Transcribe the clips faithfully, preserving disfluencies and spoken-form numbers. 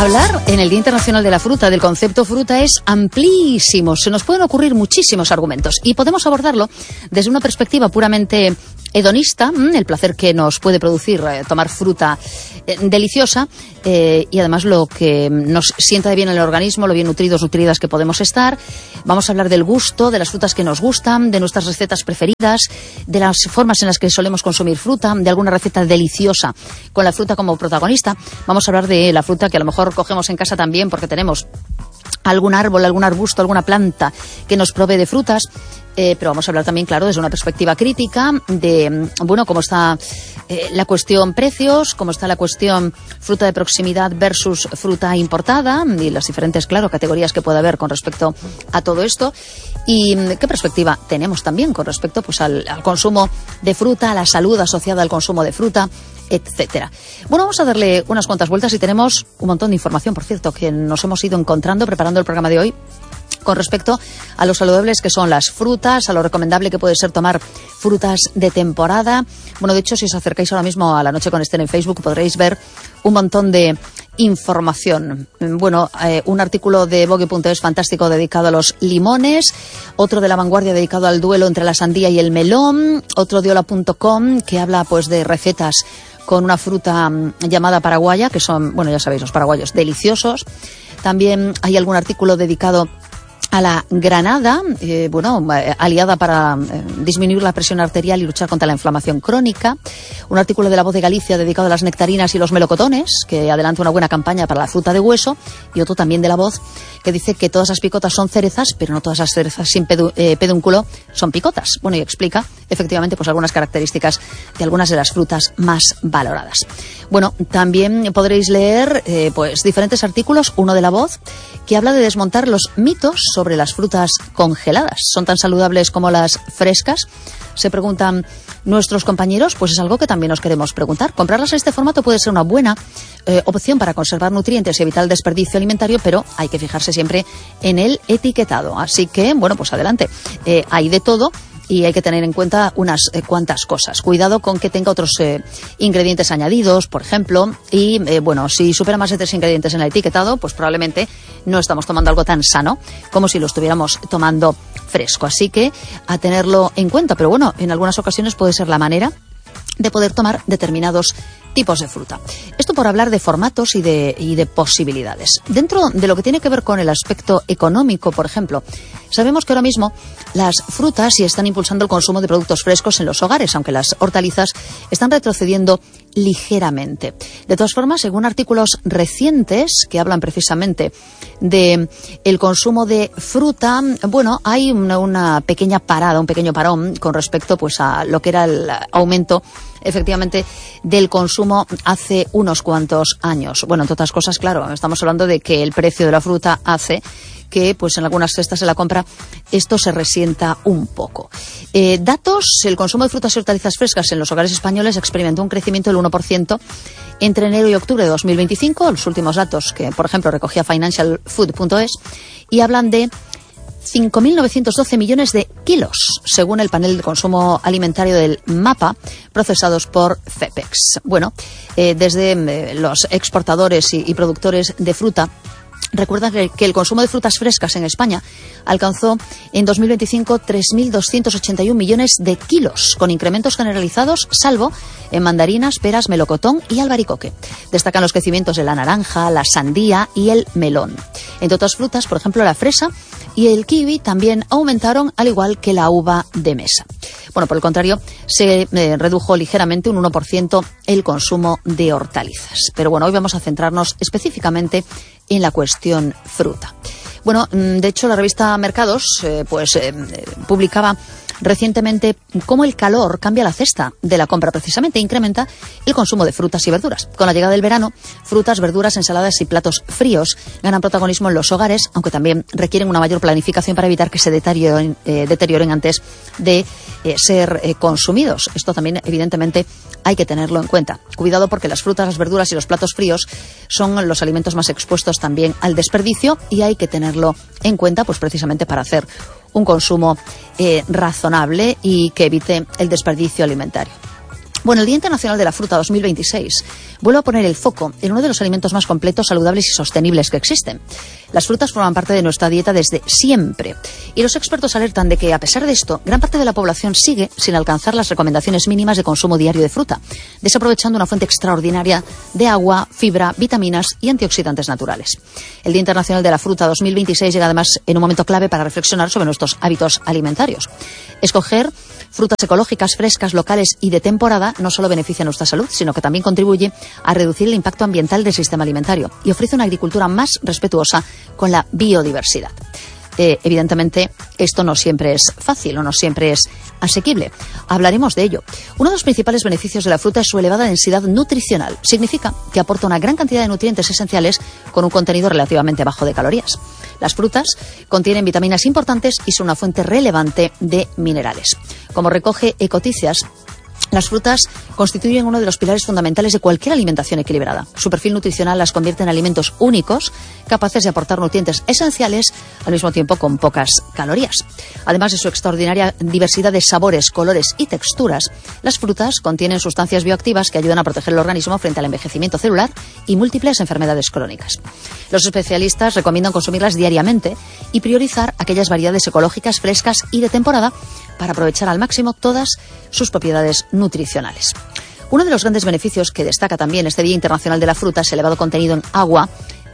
Hablar en el Día Internacional de la Fruta del concepto fruta es amplísimo. Se nos pueden ocurrir muchísimos argumentos y podemos abordarlo desde una perspectiva puramente hedonista, el placer que nos puede producir eh, tomar fruta eh, deliciosa eh, y además lo que nos sienta de bien en el organismo, lo bien nutridos, nutridas que podemos estar. Vamos a hablar del gusto, de las frutas que nos gustan, de nuestras recetas preferidas, de las formas en las que solemos consumir fruta, de alguna receta deliciosa con la fruta como protagonista. Vamos a hablar de la fruta que a lo mejor cogemos en casa también porque tenemos algún árbol, algún arbusto, alguna planta que nos provee de frutas. Eh, pero vamos a hablar también, claro, desde una perspectiva crítica de, bueno, cómo está eh, la cuestión precios, cómo está la cuestión fruta de proximidad versus fruta importada y las diferentes, claro, categorías que puede haber con respecto a todo esto y qué perspectiva tenemos también con respecto pues al, al consumo de fruta, a la salud asociada al consumo de fruta, etcétera. Bueno, vamos a darle unas cuantas vueltas y tenemos un montón de información, por cierto, que nos hemos ido encontrando preparando el programa de hoy con respecto a lo saludables que son las frutas, a lo recomendable que puede ser tomar frutas de temporada. Bueno, de hecho, si os acercáis ahora mismo a La Noche con Esther en Facebook podréis ver un montón de información. Bueno, eh, un artículo de Vogue punto es fantástico dedicado a los limones, otro de La Vanguardia dedicado al duelo entre la sandía y el melón, otro de hola punto com que habla pues de recetas con una fruta um, llamada paraguaya, que son, bueno, ya sabéis, los paraguayos deliciosos. También hay algún artículo dedicado a la granada, eh, bueno, eh, aliada para eh, disminuir la presión arterial y luchar contra la inflamación crónica. Un artículo de La Voz de Galicia dedicado a las nectarinas y los melocotones, que adelanta una buena campaña para la fruta de hueso. Y otro también de La Voz, que dice que todas las picotas son cerezas, pero no todas las cerezas sin pedu- eh, pedúnculo son picotas. Bueno, y explica, efectivamente, pues algunas características de algunas de las frutas más valoradas. Bueno, también podréis leer, eh, pues, diferentes artículos, uno de La Voz, que habla de desmontar los mitos sobre las frutas congeladas. ¿Son tan saludables como las frescas? Se preguntan nuestros compañeros, pues es algo que también nos queremos preguntar. Comprarlas en este formato puede ser una buena eh, opción para conservar nutrientes y evitar el desperdicio alimentario, pero hay que fijarse siempre en el etiquetado. Así que, bueno, pues adelante. Eh, hay de todo. Y hay que tener en cuenta unas eh, cuantas cosas. Cuidado con que tenga otros eh, ingredientes añadidos, por ejemplo. Y, eh, bueno, si supera más de tres ingredientes en el etiquetado, pues probablemente no estamos tomando algo tan sano como si lo estuviéramos tomando fresco. Así que a tenerlo en cuenta. Pero bueno, en algunas ocasiones puede ser la manera de poder tomar determinados tipos de fruta. Esto por hablar de formatos y de, y de posibilidades. Dentro de lo que tiene que ver con el aspecto económico, por ejemplo, sabemos que ahora mismo las frutas sí están impulsando el consumo de productos frescos en los hogares, aunque las hortalizas están retrocediendo ligeramente. De todas formas, según artículos recientes que hablan precisamente de el consumo de fruta, bueno, hay una, una pequeña parada, un pequeño parón con respecto pues a lo que era el aumento efectivamente del consumo hace unos cuantos años. Bueno, entre otras cosas, claro, estamos hablando de que el precio de la fruta hace que pues en algunas cestas de la compra esto se resienta un poco. Eh, datos, el consumo de frutas y hortalizas frescas en los hogares españoles experimentó un crecimiento del uno por ciento entre enero y octubre de dos mil veinticinco, los últimos datos que, por ejemplo, recogía financial food punto es, y hablan de cinco mil novecientos doce millones de kilos, según el panel de consumo alimentario del MAPA, procesados por FEPEX. Bueno, eh, desde eh, los exportadores y, y productores de fruta, recuerda que, que el consumo de frutas frescas en España alcanzó en dos mil veinticinco tres mil doscientos ochenta y uno millones de kilos, con incrementos generalizados, salvo en mandarinas, peras, melocotón y albaricoque. Destacan los crecimientos de la naranja, la sandía y el melón. Entre otras frutas, por ejemplo, la fresa y el kiwi también aumentaron, al igual que la uva de mesa. Bueno, por el contrario, se eh, redujo ligeramente un uno por ciento el consumo de hortalizas. Pero bueno, hoy vamos a centrarnos específicamente en la cuestión fruta. Bueno, de hecho, la revista Mercados eh, pues eh, publicaba recientemente cómo el calor cambia la cesta de la compra, precisamente incrementa el consumo de frutas y verduras. Con la llegada del verano, frutas, verduras, ensaladas y platos fríos ganan protagonismo en los hogares, aunque también requieren una mayor planificación para evitar que se deterioren, eh, deterioren antes de eh, ser eh, consumidos. Esto también, evidentemente, hay que tenerlo en cuenta. Cuidado porque las frutas, las verduras y los platos fríos son los alimentos más expuestos también al desperdicio y hay que tenerlo en cuenta pues precisamente para hacer un consumo eh, razonable y que evite el desperdicio alimentario. Bueno, el Día Internacional de la Fruta dos mil veintiséis vuelve a poner el foco en uno de los alimentos más completos, saludables y sostenibles que existen. Las frutas forman parte de nuestra dieta desde siempre. Y los expertos alertan de que, a pesar de esto, gran parte de la población sigue sin alcanzar las recomendaciones mínimas de consumo diario de fruta, desaprovechando una fuente extraordinaria de agua, fibra, vitaminas y antioxidantes naturales. El Día Internacional de la Fruta dos mil veintiséis llega además en un momento clave para reflexionar sobre nuestros hábitos alimentarios. Escoger frutas ecológicas, frescas, locales y de temporada no solo beneficia a nuestra salud, sino que también contribuye a reducir el impacto ambiental del sistema alimentario y ofrece una agricultura más respetuosa con la biodiversidad. Eh, evidentemente, esto no siempre es fácil o no siempre es asequible. Hablaremos de ello. Uno de los principales beneficios de la fruta es su elevada densidad nutricional. Significa que aporta una gran cantidad de nutrientes esenciales con un contenido relativamente bajo de calorías. Las frutas contienen vitaminas importantes y son una fuente relevante de minerales. Como recoge Ecoticias, las frutas constituyen uno de los pilares fundamentales de cualquier alimentación equilibrada. Su perfil nutricional las convierte en alimentos únicos, capaces de aportar nutrientes esenciales, al mismo tiempo con pocas calorías. Además de su extraordinaria diversidad de sabores, colores y texturas, las frutas contienen sustancias bioactivas que ayudan a proteger el organismo frente al envejecimiento celular y múltiples enfermedades crónicas. Los especialistas recomiendan consumirlas diariamente y priorizar aquellas variedades ecológicas, frescas y de temporada para aprovechar al máximo todas sus propiedades nutricionales. Uno de los grandes beneficios que destaca también este Día Internacional de la Fruta es el elevado contenido en agua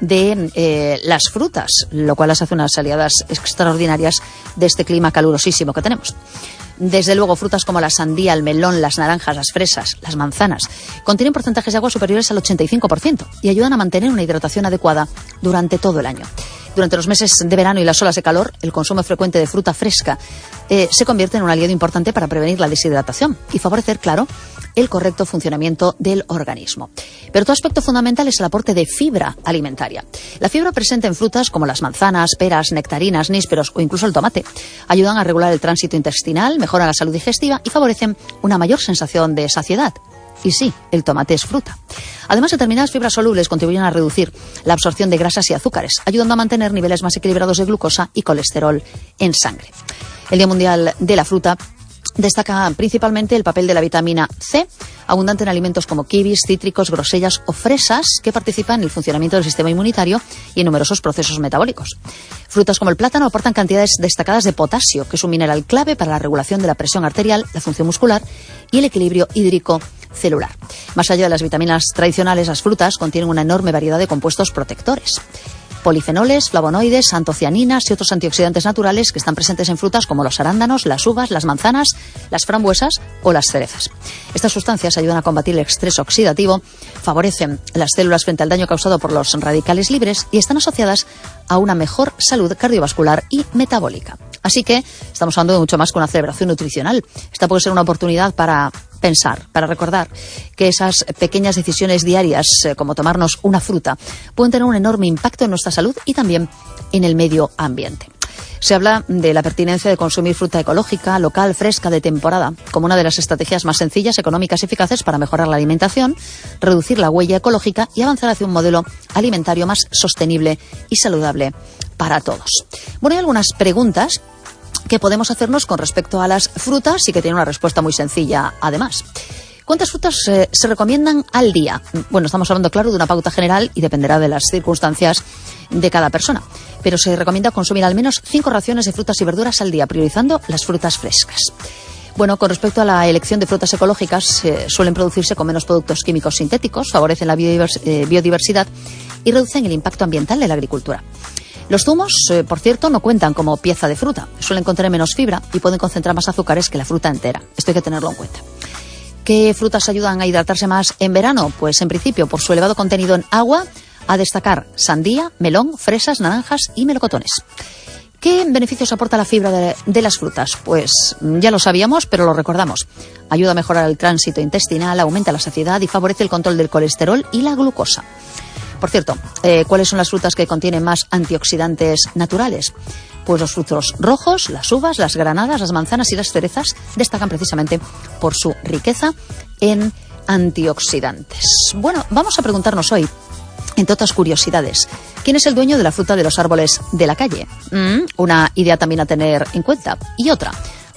de eh, las frutas, lo cual las hace unas aliadas extraordinarias de este clima calurosísimo que tenemos. Desde luego, frutas como la sandía, el melón, las naranjas, las fresas, las manzanas, contienen porcentajes de agua superiores al ochenta y cinco por ciento y ayudan a mantener una hidratación adecuada durante todo el año. Durante los meses de verano y las olas de calor, el consumo frecuente de fruta fresca eh, se convierte en un aliado importante para prevenir la deshidratación y favorecer, claro, el correcto funcionamiento del organismo. Pero otro aspecto fundamental es el aporte de fibra alimentaria. La fibra presente en frutas como las manzanas, peras, nectarinas, nísperos o incluso el tomate ayudan a regular el tránsito intestinal, mejoran la salud digestiva y favorecen una mayor sensación de saciedad. Y sí, el tomate es fruta. Además, determinadas fibras solubles contribuyen a reducir la absorción de grasas y azúcares, ayudando a mantener niveles más equilibrados de glucosa y colesterol en sangre. El Día Mundial de la Fruta destaca principalmente el papel de la vitamina C, abundante en alimentos como kiwis, cítricos, grosellas o fresas, que participan en el funcionamiento del sistema inmunitario y en numerosos procesos metabólicos. Frutas como el plátano aportan cantidades destacadas de potasio, que es un mineral clave para la regulación de la presión arterial, la función muscular y el equilibrio hídrico celular. Más allá de las vitaminas tradicionales, las frutas contienen una enorme variedad de compuestos protectores. Polifenoles, flavonoides, antocianinas y otros antioxidantes naturales que están presentes en frutas como los arándanos, las uvas, las manzanas, las frambuesas o las cerezas. Estas sustancias ayudan a combatir el estrés oxidativo, favorecen las células frente al daño causado por los radicales libres y están asociadas a una mejor salud cardiovascular y metabólica. Así que estamos hablando de mucho más que una celebración nutricional. Esta puede ser una oportunidad para pensar, para recordar que esas pequeñas decisiones diarias, eh, como tomarnos una fruta, pueden tener un enorme impacto en nuestra salud y también en el medio ambiente. Se habla de la pertinencia de consumir fruta ecológica, local, fresca, de temporada, como una de las estrategias más sencillas, económicas y eficaces para mejorar la alimentación, reducir la huella ecológica y avanzar hacia un modelo alimentario más sostenible y saludable para todos. Bueno, hay algunas preguntas que podemos hacernos con respecto a las frutas y que tienen una respuesta muy sencilla además. ¿Cuántas frutas eh, se recomiendan al día? Bueno, estamos hablando, claro, de una pauta general y dependerá de las circunstancias de cada persona. Pero se recomienda consumir al menos cinco raciones de frutas y verduras al día, priorizando las frutas frescas. Bueno, con respecto a la elección de frutas ecológicas, eh, suelen producirse con menos productos químicos sintéticos, favorecen la biodivers- eh, biodiversidad y reducen el impacto ambiental de la agricultura. Los zumos, eh, por cierto, no cuentan como pieza de fruta. Suelen contener menos fibra y pueden concentrar más azúcares que la fruta entera. Esto hay que tenerlo en cuenta. ¿Qué frutas ayudan a hidratarse más en verano? Pues en principio, por su elevado contenido en agua, a destacar sandía, melón, fresas, naranjas y melocotones. ¿Qué beneficios aporta la fibra de, de las frutas? Pues ya lo sabíamos, pero lo recordamos. Ayuda a mejorar el tránsito intestinal, aumenta la saciedad y favorece el control del colesterol y la glucosa. Por cierto, eh, ¿cuáles son las frutas que contienen más antioxidantes naturales? Pues los frutos rojos, las uvas, las granadas, las manzanas y las cerezas destacan precisamente por su riqueza en antioxidantes. Bueno, vamos a preguntarnos hoy, entre otras curiosidades, ¿quién es el dueño de la fruta de los árboles de la calle? Mm, una idea también a tener en cuenta. Y otra,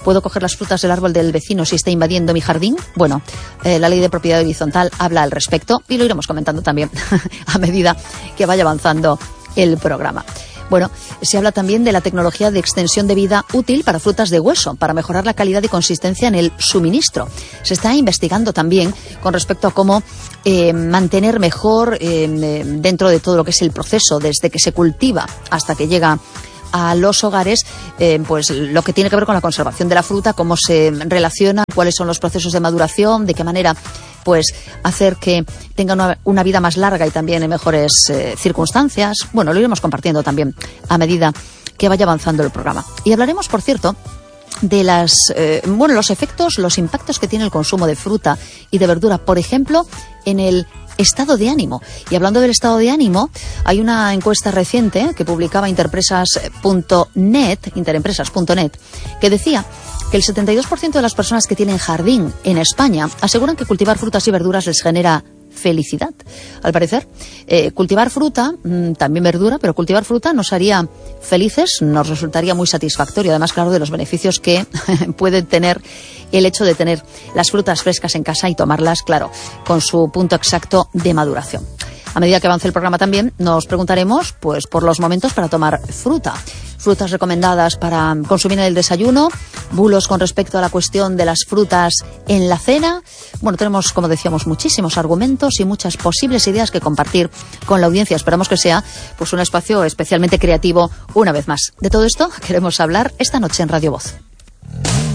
¿Puedo coger las frutas del árbol del vecino si está invadiendo mi jardín? Bueno, eh, la ley de propiedad horizontal habla al respecto y lo iremos comentando también a medida que vaya avanzando el programa. Bueno, se habla también de la tecnología de extensión de vida útil para frutas de hueso, para mejorar la calidad y consistencia en el suministro. Se está investigando también con respecto a cómo eh, mantener mejor eh, dentro de todo lo que es el proceso, desde que se cultiva hasta que llega a los hogares, eh, pues lo que tiene que ver con la conservación de la fruta, cómo se relaciona, cuáles son los procesos de maduración, de qué manera pues hacer que tenga una, una vida más larga y también en mejores eh, circunstancias. Bueno, lo iremos compartiendo también a medida que vaya avanzando el programa. Y hablaremos, por cierto, de las eh, bueno los efectos, los impactos que tiene el consumo de fruta y de verdura, por ejemplo, en el estado de ánimo. Y hablando del estado de ánimo, hay una encuesta reciente que publicaba interempresas punto net, interempresas punto net, que decía que el setenta y dos por ciento de las personas que tienen jardín en España aseguran que cultivar frutas y verduras les genera felicidad. Al parecer, eh, cultivar fruta, mmm, también verdura, pero cultivar fruta nos haría felices, nos resultaría muy satisfactorio. Además, claro, de los beneficios que puede tener el hecho de tener las frutas frescas en casa y tomarlas, claro, con su punto exacto de maduración. A medida que avance el programa también nos preguntaremos pues por los momentos para tomar fruta. Frutas recomendadas para consumir en el desayuno, bulos con respecto a la cuestión de las frutas en la cena. Bueno, tenemos, como decíamos, muchísimos argumentos y muchas posibles ideas que compartir con la audiencia. Esperamos que sea pues un espacio especialmente creativo una vez más. De todo esto queremos hablar esta noche en Radio Voz.